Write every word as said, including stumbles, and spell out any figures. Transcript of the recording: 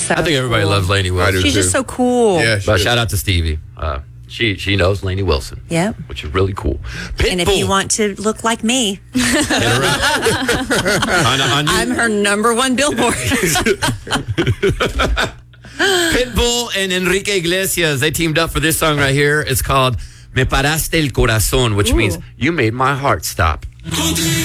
So I think everybody cool. loves Lainey Wilson. She's just so cool. Yeah, she But is. shout out to Stevie. Uh, she she knows Lainey Wilson. Yep. Which is really cool. Pitbull. And if you want to look like me, on, on I'm her number one billboard. Pitbull and Enrique Iglesias, they teamed up for this song right here. It's called Me Paraste el Corazón, which Ooh. means you made my heart stop.